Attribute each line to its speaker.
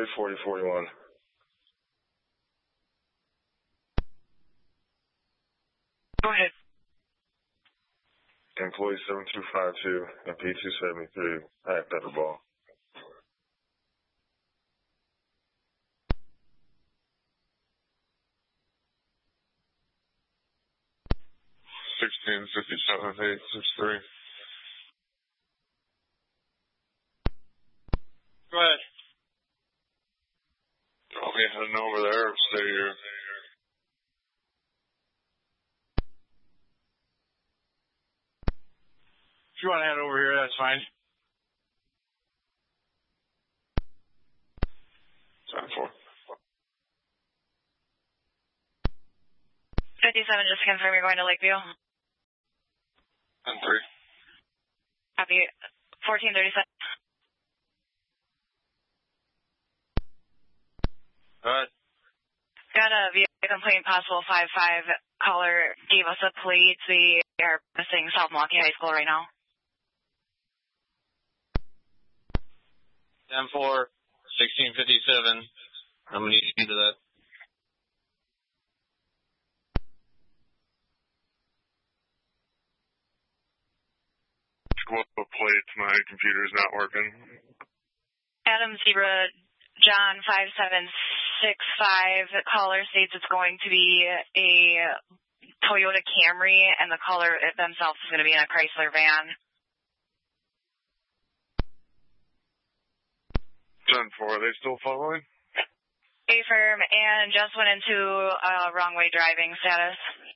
Speaker 1: 34041.
Speaker 2: Go ahead.
Speaker 1: Employee 7252 and P273 at Pepperball. $16.57.863.
Speaker 2: Go ahead.
Speaker 1: I'll be heading over there. Stay here.
Speaker 2: If you want to head over here, that's fine.
Speaker 1: 7-4.
Speaker 3: 57, just confirm you're going to Lakeview.
Speaker 1: 10-3.
Speaker 3: Copy. 1437.
Speaker 2: Good.
Speaker 3: Got a vehicle complaint, possible 5-5. Caller gave us a plate. We are missing South Milwaukee High School right now.
Speaker 2: 10-4, 1657. I'm going to need you to that.
Speaker 1: Squad plates, my computer's not working.
Speaker 3: Adam Zebra, John 5765. Caller states it's going to be a Toyota Camry, and the caller themselves is going to be in a Chrysler van.
Speaker 1: 10-4, are they still following?
Speaker 3: Affirm, and just went into wrong way driving status.